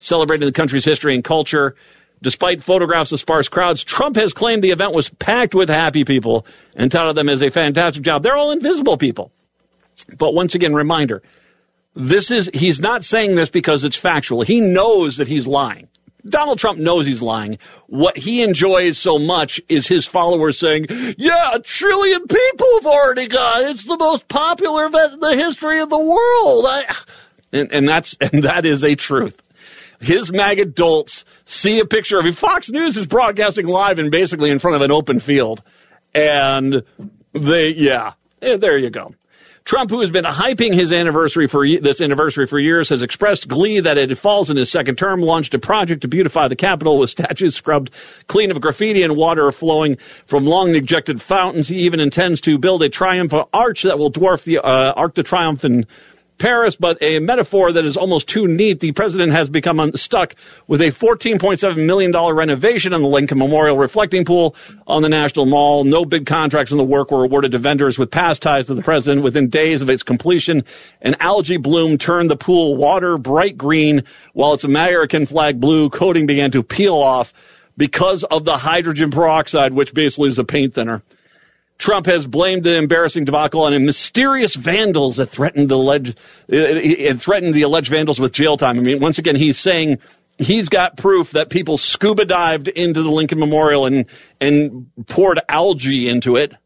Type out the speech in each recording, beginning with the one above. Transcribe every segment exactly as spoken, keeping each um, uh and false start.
celebrating the country's history and culture. Despite photographs of sparse crowds, Trump has claimed the event was packed with happy people and touted them as a fantastic job. They're all invisible people. But once again, reminder, this is, he's not saying this because it's factual. He knows that he's lying. Donald Trump knows he's lying. What he enjoys so much is his followers saying, yeah, a trillion people have already gone. It's the most popular event in the history of the world. I, and, and that's, and that is a truth. His MAGA dolts see a picture of him. Fox News is broadcasting live and basically in front of an open field. And they, yeah, yeah, there you go. Trump, who has been hyping his anniversary for this anniversary for years, has expressed glee that it falls in his second term, launched a project to beautify the Capitol with statues scrubbed clean of graffiti and water flowing from long neglected fountains. He even intends to build a triumphal arch that will dwarf the uh, Arc de Triomphe in Paris, but a metaphor that is almost too neat. The president has become unstuck with a fourteen point seven million dollars renovation on the Lincoln Memorial reflecting pool on the National Mall. No big contracts in the work were awarded to vendors with past ties to the president. Within days of its completion, an algae bloom turned the pool water bright green, while its American flag blue coating began to peel off because of the hydrogen peroxide, which basically is a paint thinner. Trump has blamed the embarrassing debacle on mysterious vandals that threatened the alleged, uh, threatened the alleged vandals with jail time. I mean, once again, he's saying he's got proof that people scuba dived into the Lincoln Memorial and and poured algae into it,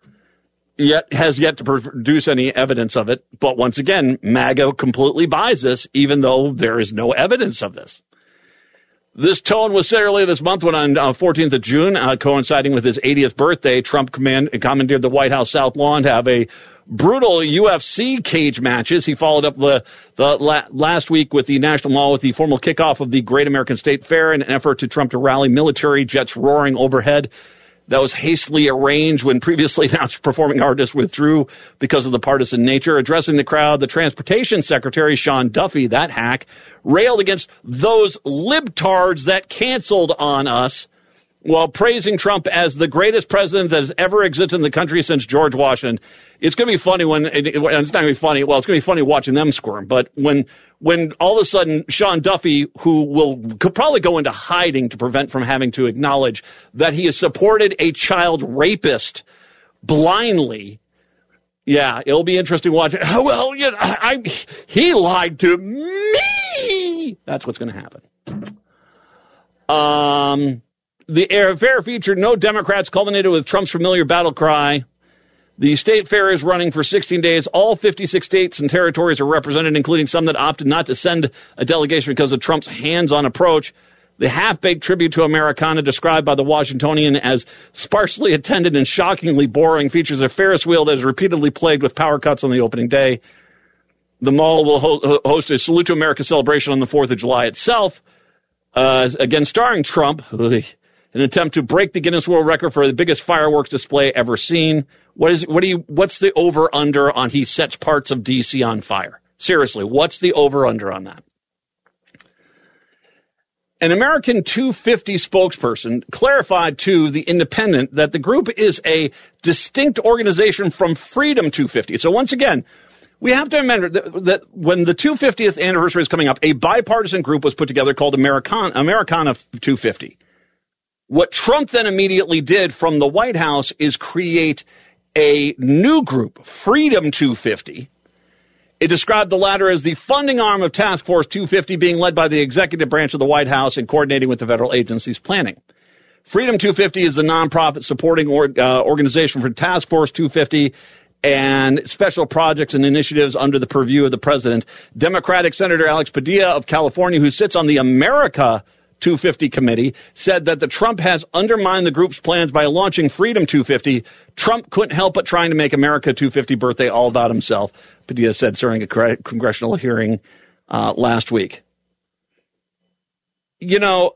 yet has yet to produce any evidence of it. But once again, MAGA completely buys this, even though there is no evidence of this. This tone was set earlier this month when on uh, fourteenth of June, uh, coinciding with his eightieth birthday, Trump command, commandeered the White House South Lawn to have a brutal U F C cage matches. He followed up the, the la- last week with the National Mall with the formal kickoff of the Great American State Fair in an effort to Trump to rally military jets roaring overhead. That was hastily arranged when previously announced performing artists withdrew because of the partisan nature. Addressing the crowd, the Transportation Secretary, Sean Duffy, that hack, railed against those libtards that canceled on us while praising Trump as the greatest president that has ever existed in the country since George Washington. It's going to be funny when, it's not going to be funny, well, it's going to be funny watching them squirm, but when when all of a sudden Sean Duffy, who will could probably go into hiding to prevent from having to acknowledge that he has supported a child rapist blindly, yeah, it'll be interesting watching. Oh, well, you know, I, I, he lied to me. That's what's going to happen. Um, the air fair featured no Democrats, culminated with Trump's familiar battle cry. The state fair is running for sixteen days. All fifty-six states and territories are represented, including some that opted not to send a delegation because of Trump's hands-on approach. The half-baked tribute to Americana, described by the Washingtonian as sparsely attended and shockingly boring, features a Ferris wheel that is repeatedly plagued with power cuts on the opening day. The mall will ho- host a Salute to America celebration on the fourth of July itself, uh, again starring Trump, an attempt to break the Guinness World Record for the biggest fireworks display ever seen. What is what do you what's the over under on he sets parts of D C on fire? Seriously, what's the over under on that? An American two fifty spokesperson clarified to The Independent that the group is a distinct organization from Freedom two fifty. So once again, we have to remember that, that when the two hundred fiftieth anniversary is coming up, a bipartisan group was put together called American, Americana two fifty. What Trump then immediately did from the White House is create a new group, Freedom two fifty. It described the latter as the funding arm of Task Force two fifty, being led by the executive branch of the White House and coordinating with the federal agencies' planning. Freedom two fifty is the nonprofit supporting or, uh, organization for Task Force two fifty and special projects and initiatives under the purview of the president. Democratic Senator Alex Padilla of California, who sits on the America two fifty committee, said that the Trump has undermined the group's plans by launching Freedom two fifty. Trump couldn't help but trying to make America two fifty birthday all about himself, Padilla said during a congressional hearing uh, last week. You know,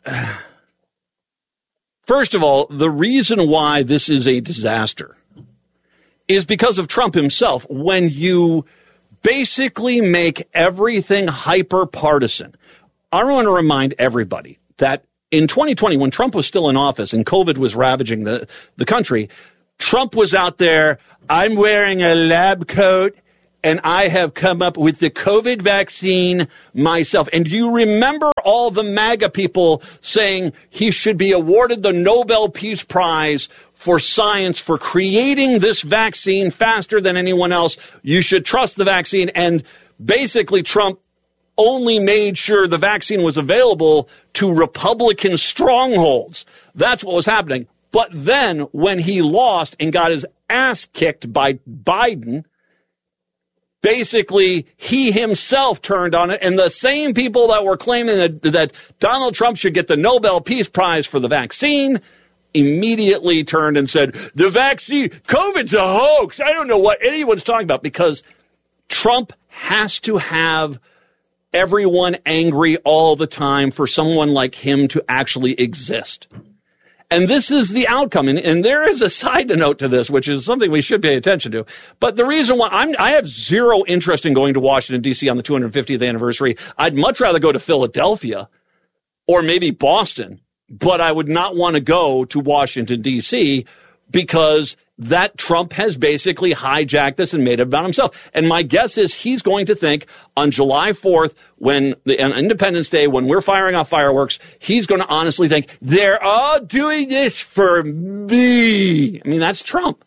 first of all, the reason why this is a disaster is because of Trump himself. When you basically make everything hyper partisan, I want to remind everybody that in twenty twenty, when Trump was still in office and COVID was ravaging the, the country, Trump was out there, I'm wearing a lab coat and I have come up with the COVID vaccine myself. And do you remember all the MAGA people saying he should be awarded the Nobel Peace Prize for science for creating this vaccine faster than anyone else? You should trust the vaccine. And basically, Trump only made sure the vaccine was available to Republican strongholds. That's what was happening. But then when he lost and got his ass kicked by Biden, basically, he himself turned on it, and the same people that were claiming that, that Donald Trump should get the Nobel Peace Prize for the vaccine immediately turned and said, the vaccine, COVID's a hoax. I don't know what anyone's talking about, because Trump has to have everyone angry all the time for someone like him to actually exist. And this is the outcome. And, and there is a side note to this, which is something we should pay attention to. But the reason why I'm, I have zero interest in going to Washington, D C on the two hundred fiftieth anniversary. I'd much rather go to Philadelphia or maybe Boston, but I would not want to go to Washington, D C because that Trump has basically hijacked this and made it about himself. And my guess is he's going to think on July fourth, when the, on Independence Day, when we're firing off fireworks, he's going to honestly think, they're all doing this for me. I mean, that's Trump.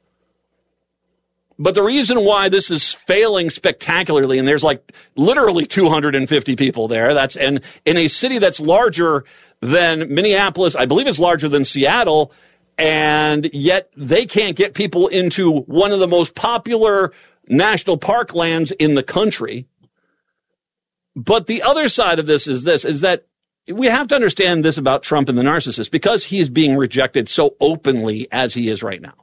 But the reason why this is failing spectacularly, and there's like literally two hundred fifty people there, that's and in a city that's larger than Minneapolis, I believe it's larger than Seattle, and yet they can't get people into one of the most popular national park lands in the country. But the other side of this is this, is that we have to understand this about Trump and the narcissist, because he is being rejected so openly as he is right now.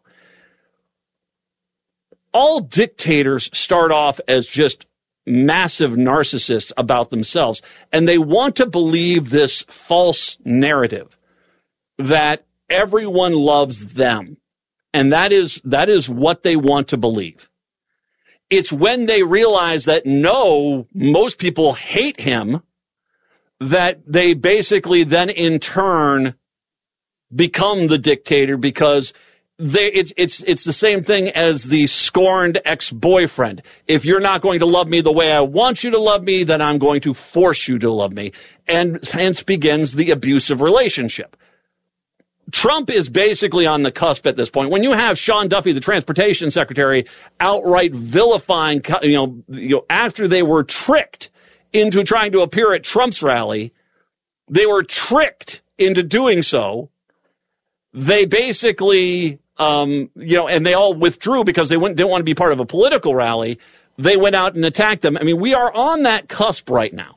All dictators start off as just massive narcissists about themselves, and they want to believe this false narrative that everyone loves them. And that is, that is what they want to believe. It's when they realize that no, most people hate him, that they basically then in turn become the dictator, because they, it's, it's, it's the same thing as the scorned ex-boyfriend. If you're not going to love me the way I want you to love me, then I'm going to force you to love me. And hence begins the abusive relationship. Trump is basically on the cusp at this point. When you have Sean Duffy, the transportation secretary, outright vilifying, you know, you know, after they were tricked into trying to appear at Trump's rally, they were tricked into doing so. They basically, um, you know, and they all withdrew because they wouldn't, didn't want to be part of a political rally. They went out and attacked them. I mean, we are on that cusp right now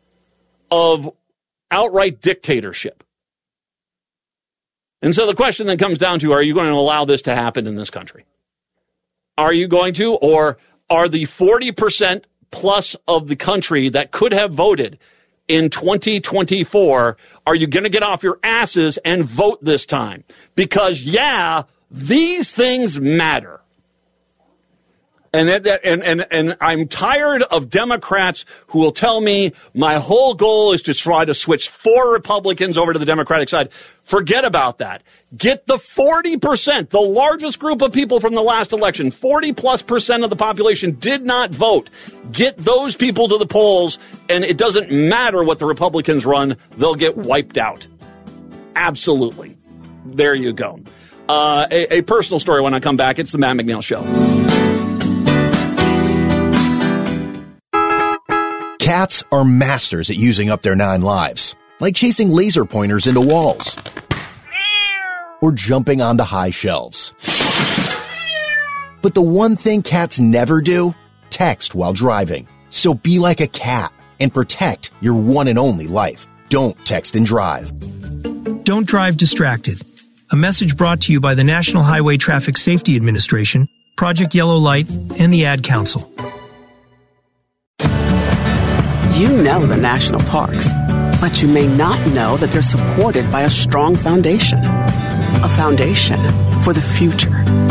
of outright dictatorship. And so the question then comes down to, are you going to allow this to happen in this country? Are you going to, or are the forty percent plus of the country that could have voted in twenty twenty-four, are you going to get off your asses and vote this time? Because, yeah, these things matter. And, that, and, and, and I'm tired of Democrats who will tell me my whole goal is to try to switch four Republicans over to the Democratic side. Forget about that. Get the forty percent, the largest group of people from the last election, forty plus percent of the population did not vote. Get those people to the polls, and it doesn't matter what the Republicans run, they'll get wiped out. Absolutely. There you go. Uh, a, a personal story when I come back. It's the Matt McNeil Show. Cats are masters at using up their nine lives, like chasing laser pointers into walls or jumping onto high shelves. But the one thing cats never do, text while driving. So be like a cat and protect your one and only life. Don't text and drive. Don't drive distracted. A message brought to you by the National Highway Traffic Safety Administration, Project Yellow Light, and the Ad Council. You know the national parks, but you may not know that they're supported by a strong foundation. A foundation for the future.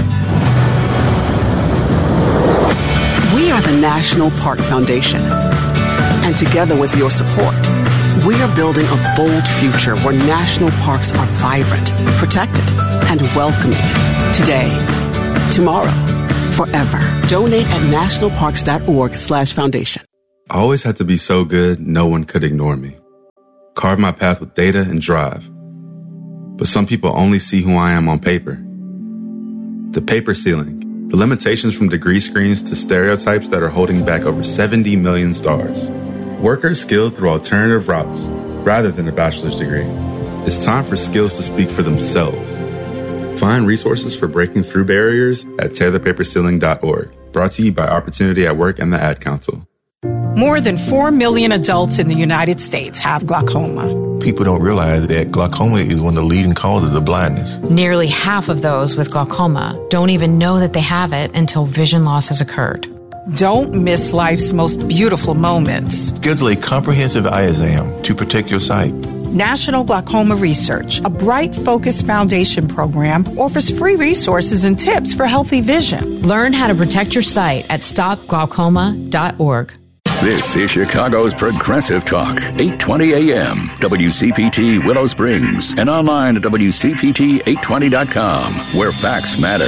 We are the National Park Foundation. And together with your support, we are building a bold future where national parks are vibrant, protected, and welcoming. Today, tomorrow, forever. Donate at nationalparks.org slash foundation. I always had to be so good, no one could ignore me. Carve my path with data and drive. But some people only see who I am on paper. The paper ceiling, the limitations from degree screens to stereotypes that are holding back over seventy million stars. Workers skilled through alternative routes rather than a bachelor's degree. It's time for skills to speak for themselves. Find resources for breaking through barriers at tear the paper ceiling dot org. Brought to you by Opportunity at Work and the Ad Council. More than four million adults in the United States have glaucoma. People don't realize that glaucoma is one of the leading causes of blindness. Nearly half of those with glaucoma don't even know that they have it until vision loss has occurred. Don't miss life's most beautiful moments. Schedule a comprehensive eye exam to protect your sight. National Glaucoma Research, a Bright Focus Foundation program, offers free resources and tips for healthy vision. Learn how to protect your sight at stop glaucoma dot org. This is Chicago's Progressive Talk, eight twenty A M, W C P T Willow Springs, and online at W C P T eight twenty dot com, where facts matter.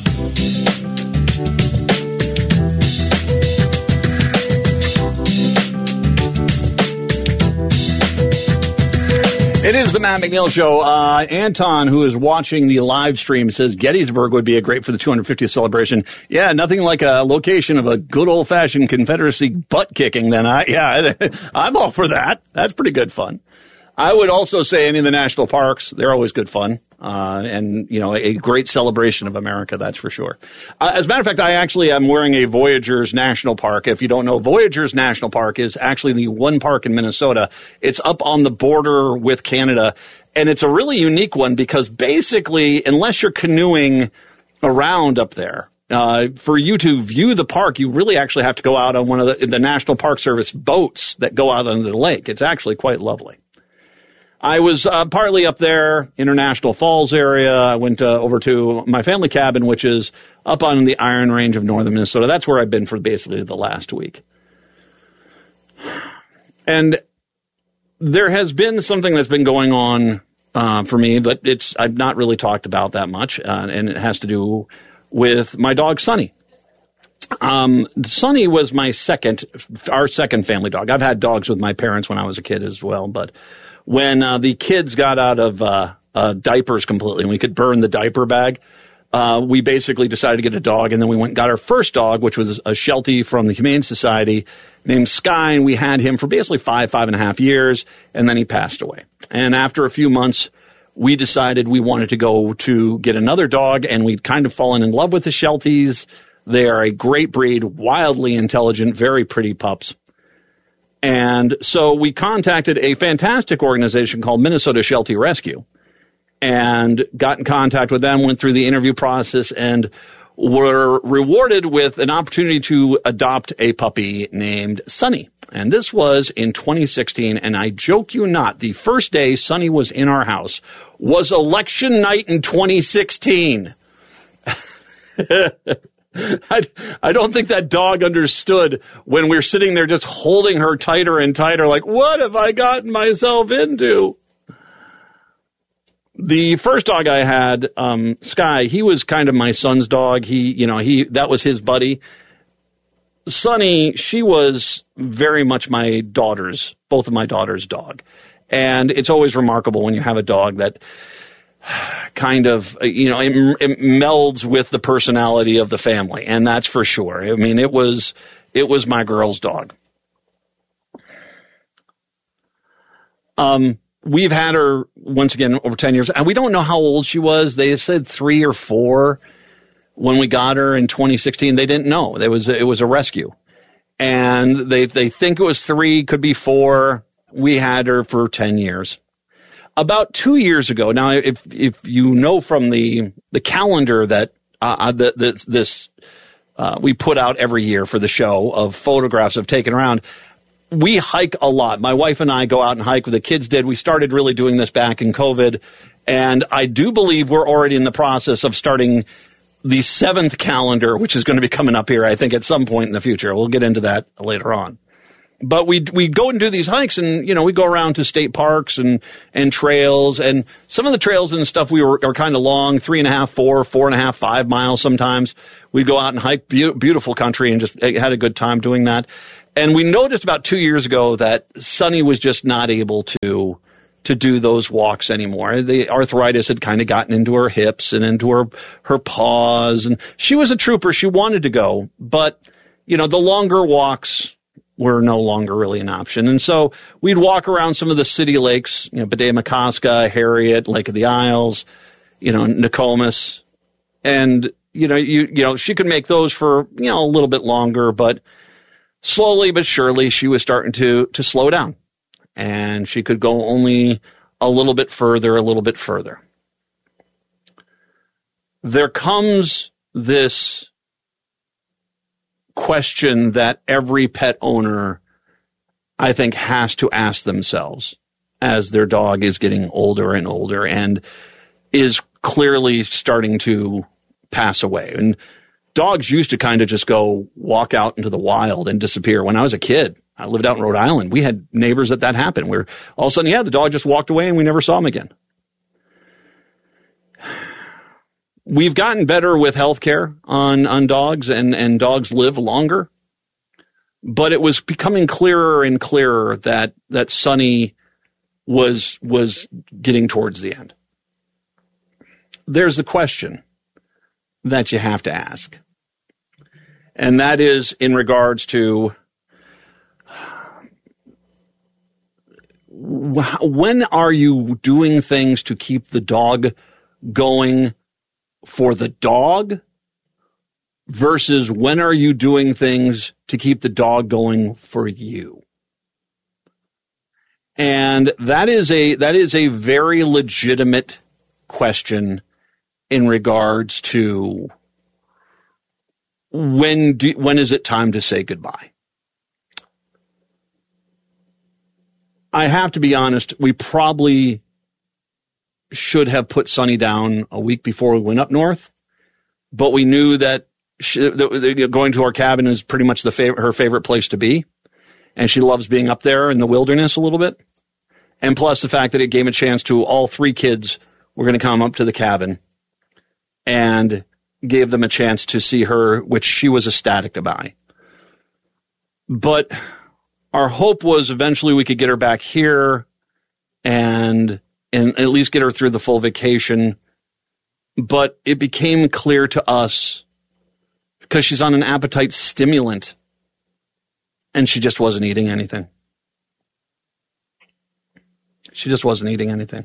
It is the Matt McNeil Show. Uh, Anton, who is watching the live stream, says Gettysburg would be a great for the two hundred fiftieth celebration. Yeah, nothing like a location of a good old-fashioned Confederacy butt-kicking then. I, yeah, I'm all for that. That's pretty good fun. I would also say any of the national parks, they're always good fun. Uh, and, you know, a great celebration of America, that's for sure. Uh, as a matter of fact, I actually am wearing a Voyageurs National Park. If you don't know, Voyageurs National Park is actually the one park in Minnesota. It's up on the border with Canada, and it's a really unique one because basically, unless you're canoeing around up there, uh, for you to view the park, you really actually have to go out on one of the, the National Park Service boats that go out on the lake. It's actually quite lovely. I was uh, partly up there, International Falls area. I went uh, over to my family cabin, which is up on the Iron Range of northern Minnesota. That's where I've been for basically the last week. And there has been something that's been going on uh, for me, but it's I've not really talked about that much, uh, and it has to do with my dog, Sunny. Um, Sunny was my second, our second family dog. I've had dogs with my parents when I was a kid as well, but when uh, the kids got out of uh, uh, diapers completely and we could burn the diaper bag, uh, we basically decided to get a dog. And then we went and got our first dog, which was a Sheltie from the Humane Society named Sky. And we had him for basically five, five and a half years. And then he passed away. And after a few months, we decided we wanted to go to get another dog. And we'd kind of fallen in love with the Shelties. They are a great breed, wildly intelligent, very pretty pups. And so we contacted a fantastic organization called Minnesota Sheltie Rescue and got in contact with them, went through the interview process, and were rewarded with an opportunity to adopt a puppy named Sunny. And this was in twenty sixteen, and I joke you not, the first day Sunny was in our house was election night in twenty sixteen. I, I don't think that dog understood when we were sitting there just holding her tighter and tighter, like, what have I gotten myself into? The first dog I had, um, Sky, he was kind of my son's dog. He, you know, he, that was his buddy. Sunny, she was very much my daughter's, both of my daughter's dog. And it's always remarkable when you have a dog that kind of, you know, it, it melds with the personality of the family, and that's for sure. I mean, it was it was my girl's dog. Um, we've had her once again over ten years, and we don't know how old she was. They said three or four when we got her in twenty sixteen. They didn't know. It was it was a rescue, and they they think it was three, could be four. We had her for ten years. About two years ago, now, if if you know from the the calendar that uh, the, the, this uh, we put out every year for the show of photographs of taken around, we hike a lot. My wife and I go out and hike. The kids did. We started really doing this back in COVID, and I do believe we're already in the process of starting the seventh calendar, which is going to be coming up here, I think, at some point in the future. We'll get into that later on. But we we go and do these hikes, and you know we go around to state parks and and trails, and some of the trails and stuff we were are kind of long, three and a half, four, four and a half, five miles. Sometimes we'd go out and hike be- beautiful country, and just had a good time doing that. And we noticed about two years ago that Sunny was just not able to to do those walks anymore. The arthritis had kind of gotten into her hips and into her her paws, and she was a trooper. She wanted to go, but you know the longer walks were no longer really an option. And so we'd walk around some of the city lakes, you know, Bedea-Makaska, Harriet, Lake of the Isles, you know, Nokomis. And, you know, you, you know, she could make those for, you know, a little bit longer, but slowly but surely she was starting to, to slow down, and she could go only a little bit further, a little bit further. There comes this question that every pet owner, I think, has to ask themselves as their dog is getting older and older and is clearly starting to pass away. And dogs used to kind of just go walk out into the wild and disappear. When I was a kid, I lived out in Rhode Island. We had neighbors that that happened, where all of a sudden, yeah, the dog just walked away and we never saw him again. We've gotten better with healthcare on, on dogs, and, and dogs live longer. But it was becoming clearer and clearer that, that Sunny was, was getting towards the end. There's a question that you have to ask. And that is in regards to when are you doing things to keep the dog going for the dog versus when are you doing things to keep the dog going for you? And that is a, that is a very legitimate question in regards to when do, when is it time to say goodbye? I have to be honest, we probably should have put Sunny down a week before we went up north, but we knew that, she, that going to our cabin is pretty much the fav- her favorite place to be, and she loves being up there in the wilderness a little bit. And plus the fact that it gave a chance to all three kids were going to come up to the cabin, and gave them a chance to see her, which she was ecstatic about. But our hope was eventually we could get her back here and and at least get her through the full vacation. But it became clear to us, because she's on an appetite stimulant, and she just wasn't eating anything. She just wasn't eating anything.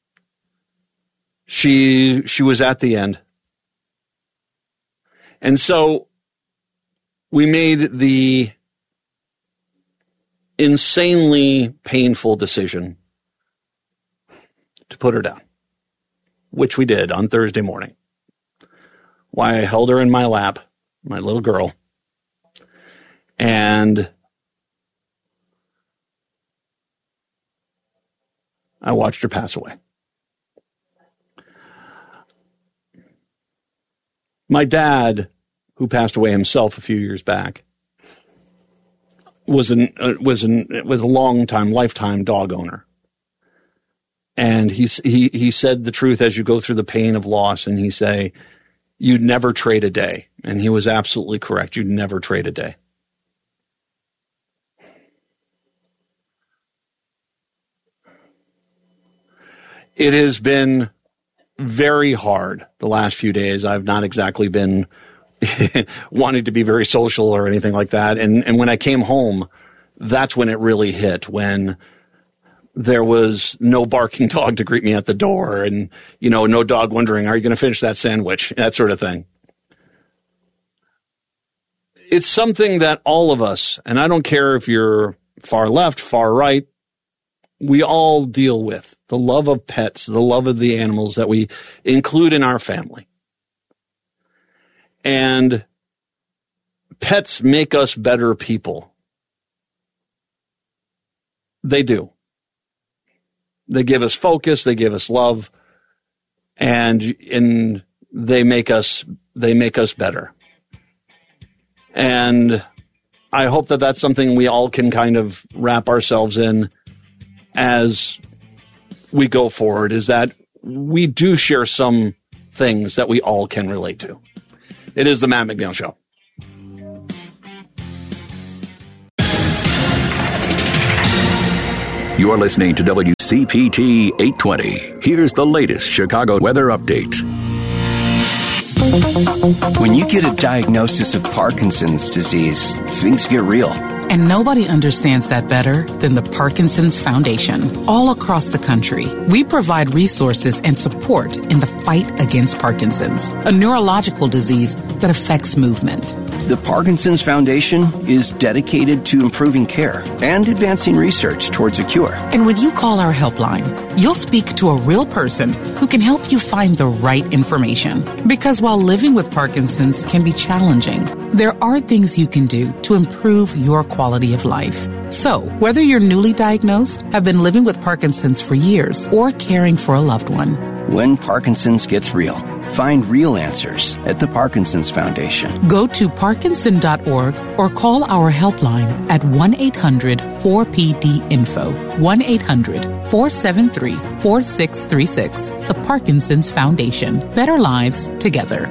She she was at the end. And so we made the insanely painful decision to put her down, which we did on Thursday morning. Why I held her in my lap, my little girl, and I watched her pass away. My dad, who passed away himself a few years back, was an uh, was an was a long time, lifetime dog owner, and he he he said the truth as you go through the pain of loss, and he say, "You'd never trade a day," and he was absolutely correct. You'd never trade a day. It has been very hard the last few days. I've not exactly been wanting to be very social or anything like that. And, and when I came home, that's when it really hit, when there was no barking dog to greet me at the door, and, you know, no dog wondering, are you going to finish that sandwich? That sort of thing. It's something that all of us, and I don't care if you're far left, far right, we all deal with. The love of pets, the love of the animals that we include in our family. And pets make us better people. They do. They give us focus, they give us love, and and they make us they make us better. And I hope that that's something we all can kind of wrap ourselves in as we go forward, is that we do share some things that we all can relate to. It is the Matt McNeil Show. You're listening to W C P T eight twenty. Here's the latest Chicago weather update. When you get a diagnosis of Parkinson's disease, things get real. And nobody understands that better than the Parkinson's Foundation. All across the country, we provide resources and support in the fight against Parkinson's, a neurological disease that affects movement. The Parkinson's Foundation is dedicated to improving care and advancing research towards a cure. And when you call our helpline, you'll speak to a real person who can help you find the right information. Because while living with Parkinson's can be challenging, there are things you can do to improve your quality of life. So, whether you're newly diagnosed, have been living with Parkinson's for years, or caring for a loved one, when Parkinson's gets real, find real answers at the Parkinson's Foundation. Go to parkinson dot org or call our helpline at one eight hundred four P D info, one eight hundred four seven three four six three six. The Parkinson's Foundation. Better lives together.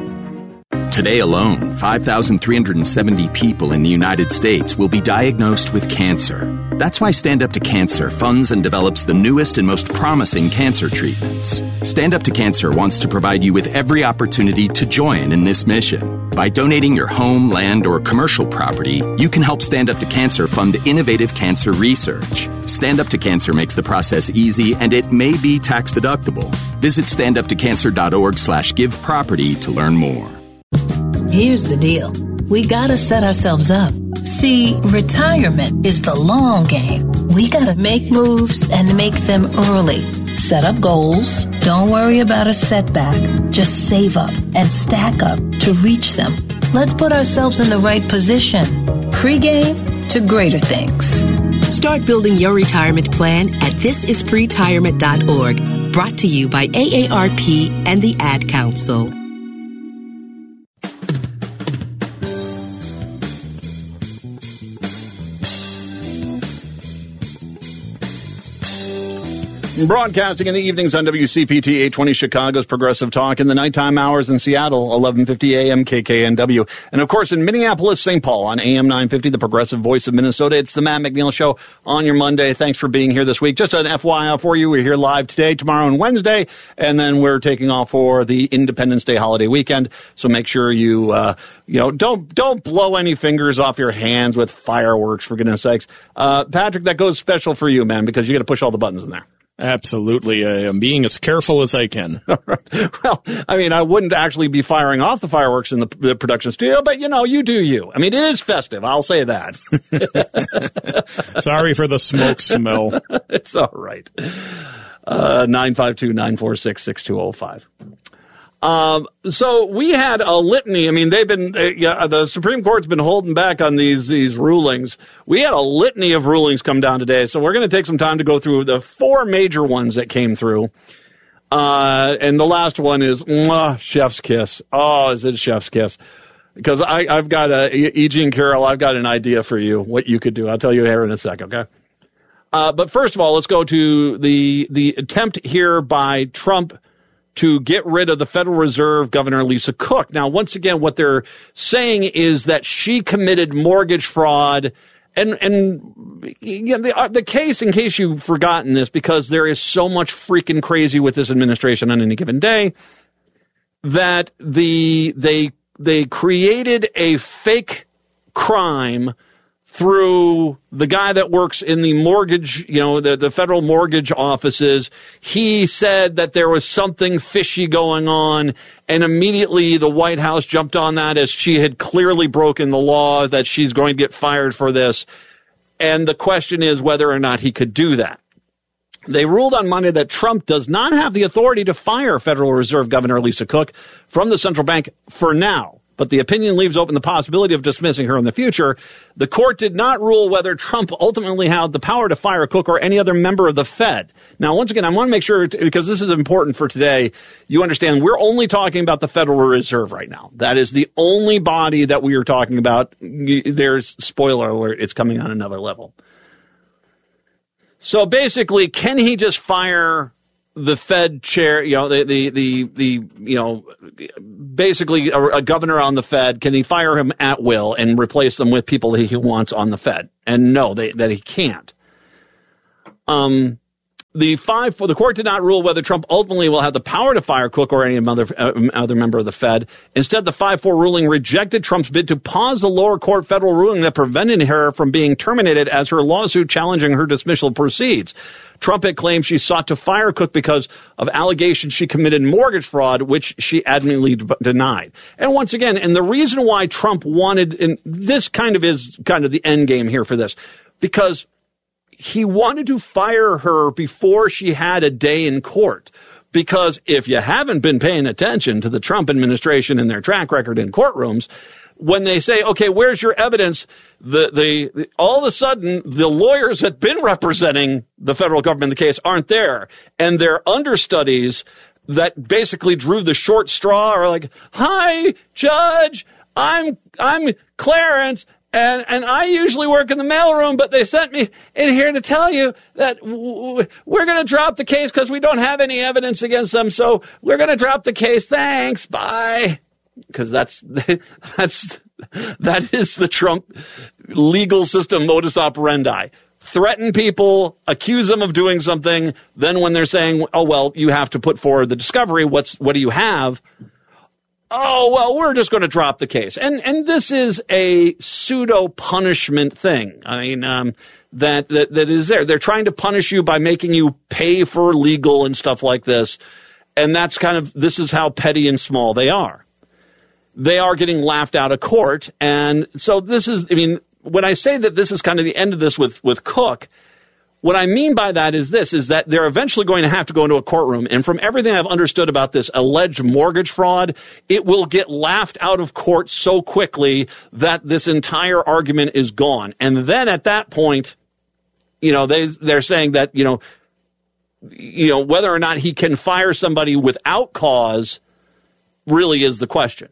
Today alone, five thousand three hundred seventy people in the United States will be diagnosed with cancer. That's why Stand Up to Cancer funds and develops the newest and most promising cancer treatments. Stand Up to Cancer wants to provide you with every opportunity to join in this mission. By donating your home, land, or commercial property, you can help Stand Up to Cancer fund innovative cancer research. Stand Up to Cancer makes the process easy, and it may be tax deductible. Visit stand up to cancer dot org slash give property to learn more. Here's the deal. We gotta set ourselves up. See, retirement is the long game. We gotta make moves and make them early. Set up goals. Don't worry about a setback. Just save up and stack up to reach them. Let's put ourselves in the right position. Pre-game to greater things. Start building your retirement plan at this is pretirement dot org. Brought to you by A A R P and the Ad Council. Broadcasting in the evenings on W C P T eight twenty, Chicago's Progressive Talk, in the nighttime hours in Seattle, eleven fifty a m K K N W. And, of course, in Minneapolis, Saint Paul on A M nine fifty, the Progressive Voice of Minnesota. It's the Matt McNeil Show on your Monday. Thanks for being here this week. Just an F Y I for you, we're here live today, tomorrow, and Wednesday, and then we're taking off for the Independence Day holiday weekend. So make sure you, uh, you know, don't don't blow any fingers off your hands with fireworks, for goodness sakes. Uh, Patrick, that goes special for you, man, because you got to push all the buttons in there. Absolutely. I am being as careful as I can. Well, I mean, I wouldn't actually be firing off the fireworks in the, the production studio, but, you know, you do you. I mean, it is festive. I'll say that. Sorry for the smoke smell. It's all right. Uh, nine five two, nine four six, six two zero five. Um, so we had a litany. I mean, they've been, uh, yeah, the Supreme Court's been holding back on these, these rulings. We had a litany of rulings come down today. So we're going to take some time to go through the four major ones that came through. Uh, and the last one is, mwah, chef's kiss. Oh, is it chef's kiss? Because I, I've got a, E. Jean Carroll, I've got an idea for you, what you could do. I'll tell you here in a sec, okay? Uh, but first of all, let's go to the, the attempt here by Trump to get rid of the Federal Reserve Governor Lisa Cook. Now, once again, what they're saying is that she committed mortgage fraud. And, and you know, the, the case, in case you've forgotten this, because there is so much freaking crazy with this administration on any given day, that the they they created a fake crime through the guy that works in the mortgage, you know, the, the federal mortgage offices. He said that there was something fishy going on, and immediately the White House jumped on that as she had clearly broken the law, that she's going to get fired for this. And the question is whether or not he could do that. They ruled on Monday that Trump does not have the authority to fire Federal Reserve Governor Lisa Cook from the central bank for now. but the opinion leaves open the possibility of dismissing her in the future. The court did not rule whether Trump ultimately had the power to fire Cook or any other member of the Fed. Now, once again, I want to make sure, because this is important for today, you understand we're only talking about the Federal Reserve right now. That is the only body that we are talking about. There's, spoiler alert, it's coming on another level. So basically, can he just fire the Fed chair, you know, the, the, the, the you know, basically a, a governor on the Fed, can he fire him at will and replace them with people that he wants on the Fed? And no, they, that he can't. Um, the five, the court did not rule whether Trump ultimately will have the power to fire Cook or any other, uh, other member of the Fed. Instead, the five four ruling rejected Trump's bid to pause the lower court federal ruling that prevented her from being terminated as her lawsuit challenging her dismissal proceeds. Trump had claimed she sought to fire Cook because of allegations she committed mortgage fraud, which she adamantly d- denied. And once again, and the reason why Trump wanted, and this kind of is kind of the end game here for this, because he wanted to fire her before she had a day in court. Because if you haven't been paying attention to the Trump administration and their track record in courtrooms, when they say, okay, where's your evidence? The, the, the, all of a sudden, the lawyers that have been representing the federal government in the case aren't there. And their understudies that basically drew the short straw are like, hi, Judge, I'm, I'm Clarence. And, and I usually work in the mailroom, but they sent me in here to tell you that w- we're going to drop the case because we don't have any evidence against them. So we're going to drop the case. Thanks. Bye. Because that's, that's, that is the Trump legal system modus operandi. Threaten people, accuse them of doing something. Then when they're saying, oh, well, you have to put forward the discovery. What's, what do you have? Oh, well, we're just going to drop the case. And and this is a pseudo punishment thing. I mean, um, that, that, that is there. They're trying to punish you by making you pay for legal and stuff like this. And that's kind of, this is how petty and small they are. They are getting laughed out of court. And so this is, I mean, when I say that this is kind of the end of this with, with Cook, what I mean by that is this, is that they're eventually going to have to go into a courtroom. And from everything I've understood about this alleged mortgage fraud, it will get laughed out of court so quickly that this entire argument is gone. And then at that point, you know, they, they're saying that, you know, you know, whether or not he can fire somebody without cause really is the question.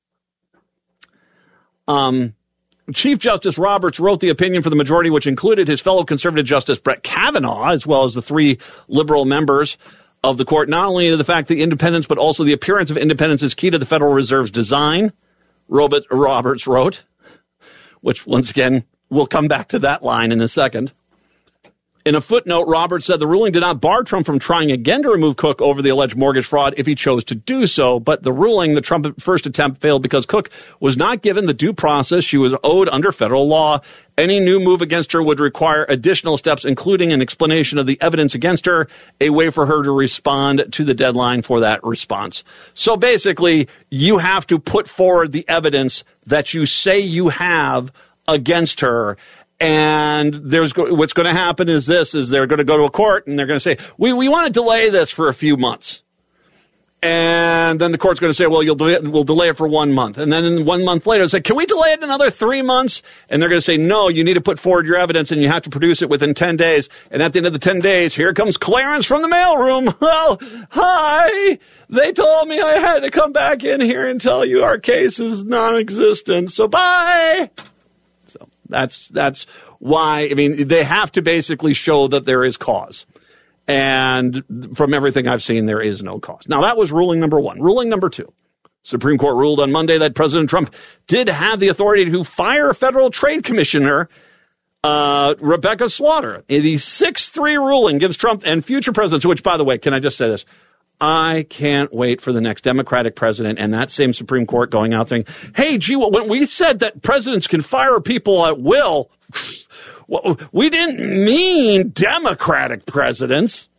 Um, Chief Justice Roberts wrote the opinion for the majority, which included his fellow conservative Justice Brett Kavanaugh, as well as the three liberal members of the court, not only to the fact that independence, but also the appearance of independence is key to the Federal Reserve's design, Robert, Roberts wrote, which, once again, we'll come back to that line in a second. In a footnote, Roberts said the ruling did not bar Trump from trying again to remove Cook over the alleged mortgage fraud if he chose to do so. But the ruling, the Trump first attempt, failed because Cook was not given the due process she was owed under federal law. Any new move against her would require additional steps, including an explanation of the evidence against her, a way for her to respond to the deadline for that response. So basically, you have to put forward the evidence that you say you have against her. And there's what's going to happen is this, is they're going to go to a court and they're going to say, we, we want to delay this for a few months. And then the court's going to say, well, you'll delay it, we'll delay it for one month. And then one month later, say, can we delay it another three months? And they're going to say, no, you need to put forward your evidence and you have to produce it within ten days. And at the end of the ten days, here comes Clarence from the mailroom. Well, hi. They told me I had to come back in here and tell you our case is non-existent. So bye. That's that's why, I mean, they have to basically show that there is cause. And from everything I've seen, there is no cause. Now, that was ruling number one. Ruling number two. Supreme Court ruled on Monday that President Trump did have the authority to fire Federal Trade Commissioner uh, Rebecca Slaughter. The six three ruling gives Trump and future presidents, which, by the way, can I just say this? I can't wait for the next Democratic president and that same Supreme Court going out saying, hey, gee, when we said that presidents can fire people at will, we didn't mean Democratic presidents.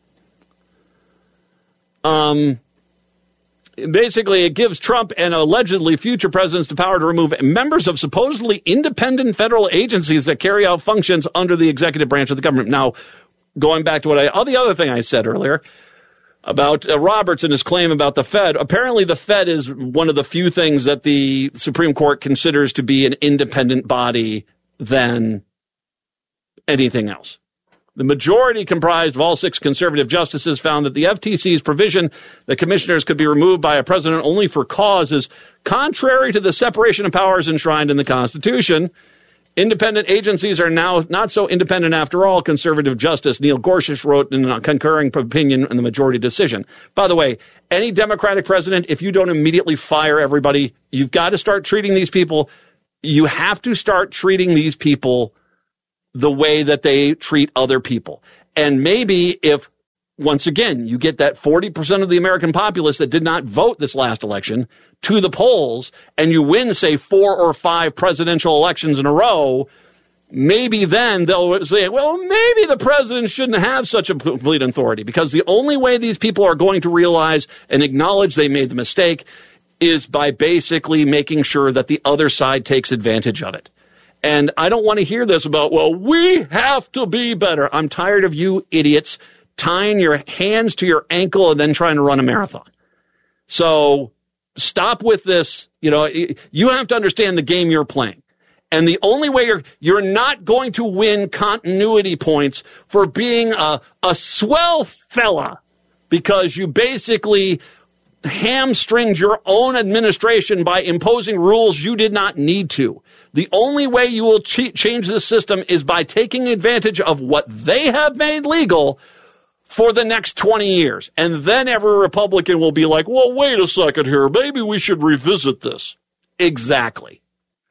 Um, basically, it gives Trump and allegedly future presidents the power to remove members of supposedly independent federal agencies that carry out functions under the executive branch of the government. Now, going back to what I, all the other thing I said earlier, about uh, Roberts and his claim about the Fed. Apparently, the Fed is one of the few things that the Supreme Court considers to be an independent body than anything else. The majority, comprised of all six conservative justices, found that the F T C's provision that commissioners could be removed by a president only for cause is contrary to the separation of powers enshrined in the Constitution. Independent agencies are now not so independent after all, conservative Justice Neil Gorsuch wrote in a concurring opinion in the majority decision. By the way, any Democratic president, if you don't immediately fire everybody, you've got to start treating these people. You have to start treating these people the way that they treat other people. And maybe if, once again, you get that forty percent of the American populace that did not vote this last election to the polls and you win, say, four or five presidential elections in a row, maybe then they'll say, well, maybe the president shouldn't have such a complete authority, because the only way these people are going to realize and acknowledge they made the mistake is by basically making sure that the other side takes advantage of it. And I don't want to hear this about, well, we have to be better. I'm tired of you idiots tying your hands to your ankle and then trying to run a marathon. So stop with this. You know, you have to understand the game you're playing. And the only way you're, you're not going to win continuity points for being a, a swell fella, because you basically hamstringed your own administration by imposing rules you did not need to. The only way you will ch- change this system is by taking advantage of what they have made legal for the next twenty years. And then every Republican will be like, well, wait a second here. Maybe we should revisit this. Exactly.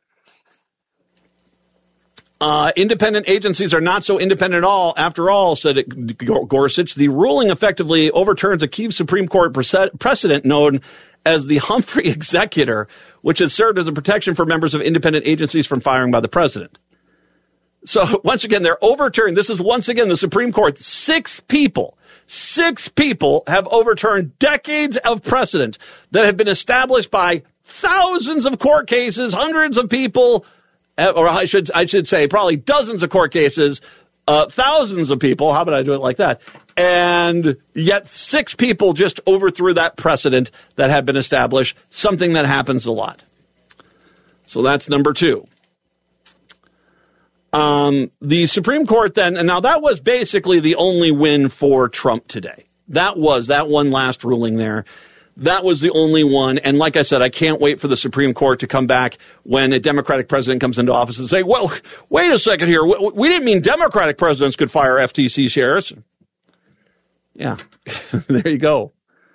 Uh, independent agencies are not so independent at all. After all, said it, Gorsuch, the ruling effectively overturns a key Supreme Court precedent known as the Humphrey Executor, which has served as a protection for members of independent agencies from firing by the president. So once again, they're overturned. This is once again the Supreme Court. Six people, six people have overturned decades of precedent that have been established by thousands of court cases, hundreds of people, or I should I should say probably dozens of court cases, uh, thousands of people. How about I do it like that? And yet six people just overthrew that precedent that had been established, something that happens a lot. So that's number two. Um, the Supreme Court then, and now that was basically the only win for Trump today. That was that one last ruling there. That was the only one. And like I said, I can't wait for the Supreme Court to come back when a Democratic president comes into office and say, well, wait a second here. We, we didn't mean Democratic presidents could fire F T C chairs. Yeah, there you go.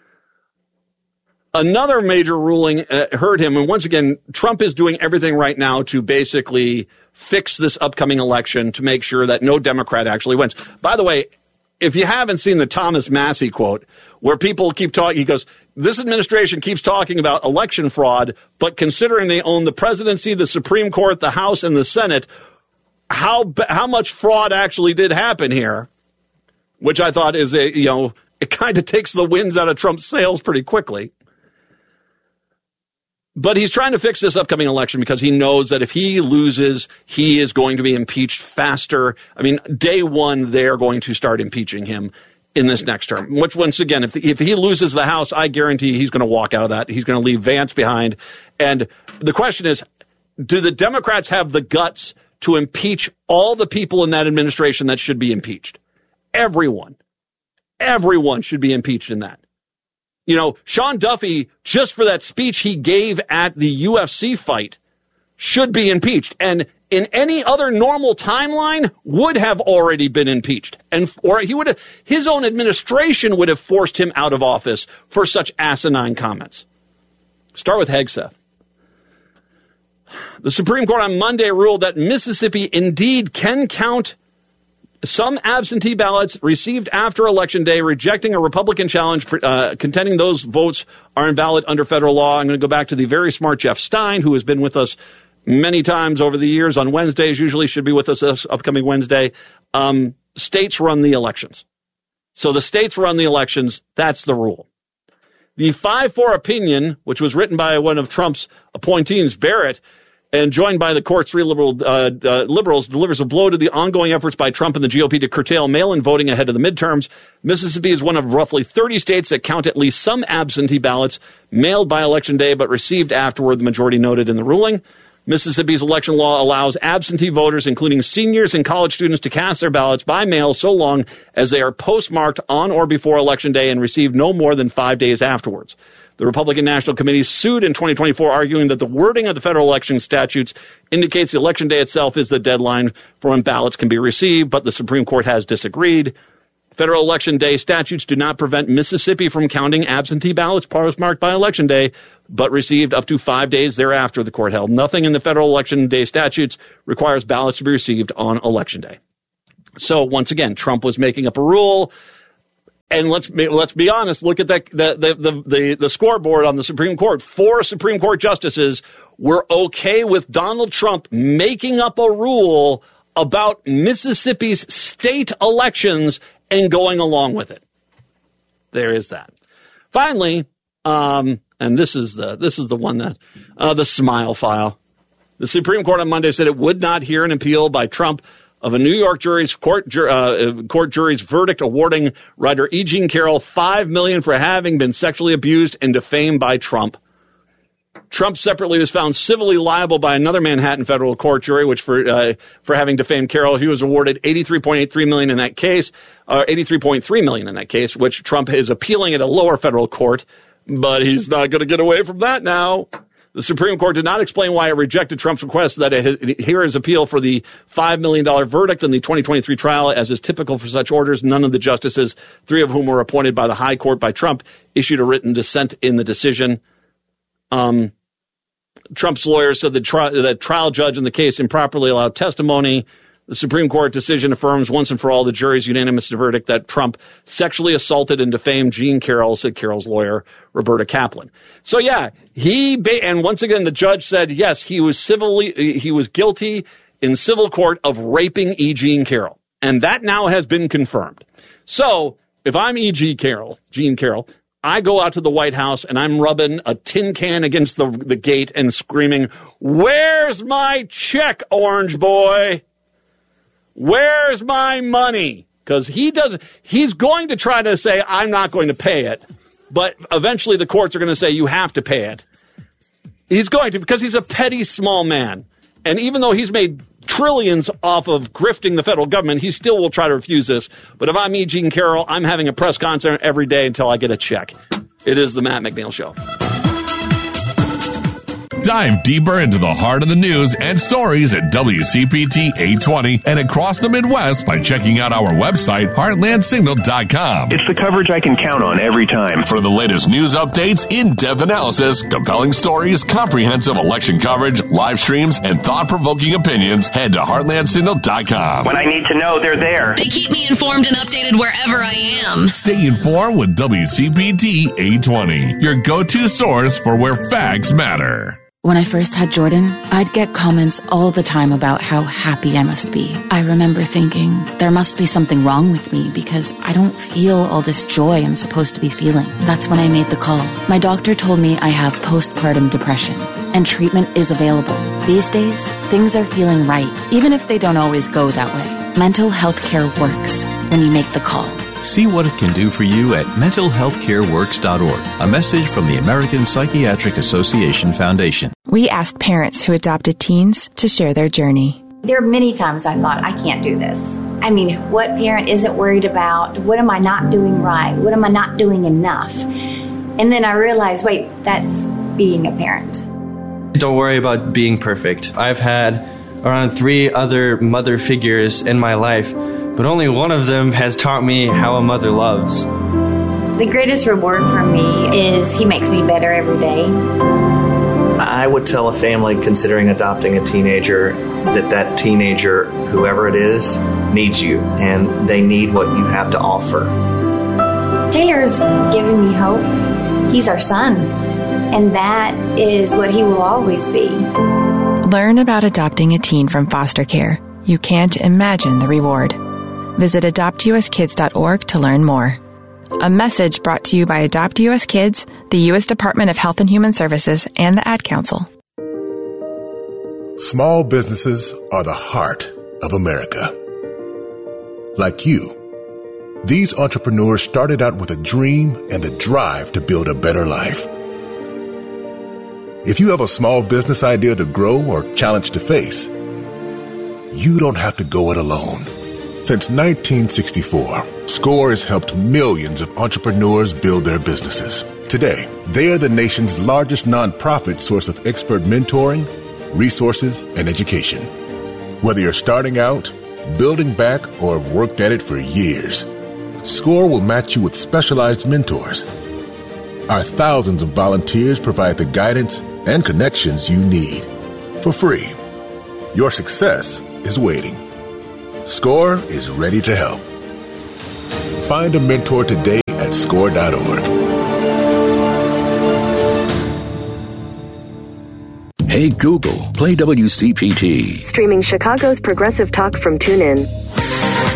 Another major ruling uh, hurt him. And once again, Trump is doing everything right now to basically fix this upcoming election to make sure that no Democrat actually wins. By the way, if you haven't seen the Thomas Massie quote, where people keep talking, he goes, this administration keeps talking about election fraud, but considering they own the presidency, the Supreme Court, the House, and the Senate, how how much fraud actually did happen here? Which I thought is a, you know, it kind of takes the winds out of Trump's sails pretty quickly. But he's trying to fix this upcoming election because he knows that if he loses, he is going to be impeached faster. I mean, day one, they're going to start impeaching him in this next term. Which, once again, if if he loses the House, I guarantee he's going to walk out of that. He's going to leave Vance behind. And the question is, do the Democrats have the guts to impeach all the people in that administration that should be impeached? Everyone. Everyone should be impeached in that. You know, Sean Duffy, just for that speech he gave at the U F C fight, should be impeached. And in any other normal timeline, would have already been impeached. And or he would have, his own administration would have forced him out of office for such asinine comments. Start with Hegseth. The Supreme Court on Monday ruled that Mississippi indeed can count some absentee ballots received after Election Day, rejecting a Republican challenge, uh, contending those votes are invalid under federal law. I'm going to go back to the very smart Jeff Stein, who has been with us many times over the years on Wednesdays, usually should be with us this upcoming Wednesday. Um, states run the elections. So the states run the elections. That's the rule. The five four opinion, which was written by one of Trump's appointees, Barrett, and joined by the court's three liberal, uh, uh, liberals, delivers a blow to the ongoing efforts by Trump and the G O P to curtail mail-in voting ahead of the midterms. Mississippi is one of roughly thirty states that count at least some absentee ballots mailed by Election Day but received afterward, the majority noted in the ruling. Mississippi's election law allows absentee voters, including seniors and college students, to cast their ballots by mail so long as they are postmarked on or before Election Day and received no more than five days afterwards. The Republican National Committee sued in twenty twenty-four, arguing that the wording of the federal election statutes indicates the Election Day itself is the deadline for when ballots can be received, but the Supreme Court has disagreed. Federal Election Day statutes do not prevent Mississippi from counting absentee ballots postmarked by Election Day, but received up to five days thereafter, the court held. Nothing in the Federal Election Day statutes requires ballots to be received on Election Day. So, once again, Trump was making up a rule. And let's be, let's be honest, look at the, the, the, the, the scoreboard on the Supreme Court. Four Supreme Court justices were okay with Donald Trump making up a rule about Mississippi's state elections and going along with it. There is that. Finally, um, and this is the this is the one that uh, the Smile file. The Supreme Court on Monday said it would not hear an appeal by Trump of a New York jury's court uh, court jury's verdict awarding writer E. Jean Carroll five million dollars for having been sexually abused and defamed by Trump. Trump separately was found civilly liable by another Manhattan federal court jury, which for uh, for having defamed Carroll, he was awarded eighty-three point eight three million dollars in that case, uh, eighty-three point three million dollars in that case, which Trump is appealing at a lower federal court, but he's not going to get away from that now. The Supreme Court did not explain why it rejected Trump's request that it hear his appeal for the five million dollars verdict in the twenty twenty-three trial. As is typical for such orders, none of the justices, three of whom were appointed by the high court by Trump, issued a written dissent in the decision. Um, Trump's lawyers said the tri- that trial judge in the case improperly allowed testimony. The Supreme Court decision affirms once and for all the jury's unanimous verdict that Trump sexually assaulted and defamed Jean Carroll, said Carroll's lawyer, Roberta Kaplan. So, yeah, he ba- and once again, the judge said, yes, he was civilly, he was guilty in civil court of raping E. Jean Carroll. And that now has been confirmed. So if I'm E. Jean Carroll, Jean Carroll, I go out to the White House and I'm rubbing a tin can against the, the gate and screaming, "Where's my check, Orange Boy? Where's my money?" Because he does, he's going to try to say, I'm not going to pay it. But eventually the courts are going to say, you have to pay it. He's going to, because he's a petty small man. And even though he's made trillions off of grifting the federal government, he still will try to refuse this. But if I'm E. Jean Carroll, I'm having a press conference every day until I get a check. It is the Matt McNeil Show. Dive deeper into the heart of the news and stories at W C P T eight twenty and across the Midwest by checking out our website, heartland signal dot com. It's the coverage I can count on every time. For the latest news updates, in-depth analysis, compelling stories, comprehensive election coverage, live streams, and thought-provoking opinions, head to heartland signal dot com. When I need to know, they're there. They keep me informed and updated wherever I am. Stay informed with W C P T eight twenty, your go-to source for where facts matter. When I first had Jordan, I'd get comments all the time about how happy I must be. I remember thinking, there must be something wrong with me because I don't feel all this joy I'm supposed to be feeling. That's when I made the call. My doctor told me I have postpartum depression, and treatment is available. These days, things are feeling right, even if they don't always go that way. Mental health care works when you make the call. See what it can do for you at mental health care works dot org. A message from the American Psychiatric Association Foundation. We asked parents who adopted teens to share their journey. There are many times I thought, I can't do this. I mean, what parent isn't worried about? What am I not doing right? What am I not doing enough? And then I realized, wait, that's being a parent. Don't worry about being perfect. I've had around three other mother figures in my life, but only one of them has taught me how a mother loves. The greatest reward for me is he makes me better every day. I would tell a family considering adopting a teenager that that teenager, whoever it is, needs you, and they need what you have to offer. Taylor's given me hope. He's our son, and that is what he will always be. Learn about adopting a teen from foster care. You can't imagine the reward. Visit adopt u s kids dot org to learn more. A message brought to you by Adopt U S Kids, the U S Department of Health and Human Services, and the Ad Council. Small businesses are the heart of America. Like you, these entrepreneurs started out with a dream and a drive to build a better life. If you have a small business idea to grow or challenge to face, you don't have to go it alone. Since nineteen sixty-four, SCORE has helped millions of entrepreneurs build their businesses. Today, they are the nation's largest nonprofit source of expert mentoring, resources, and education. Whether you're starting out, building back, or have worked at it for years, SCORE will match you with specialized mentors. Our thousands of volunteers provide the guidance and connections you need for free. Your success is waiting. SCORE is ready to help. Find a mentor today at score dot org. Hey Google, play W C P T. Streaming Chicago's progressive talk from TuneIn.